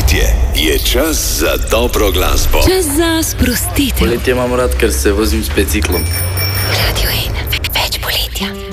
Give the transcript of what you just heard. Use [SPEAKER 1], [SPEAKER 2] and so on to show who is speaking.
[SPEAKER 1] poletje je čas za dobro glasbo.
[SPEAKER 2] Čas za sprostitev.
[SPEAKER 3] Poletje imam rad, ker se vozim s biciklom.
[SPEAKER 2] Radio 1, več poletja.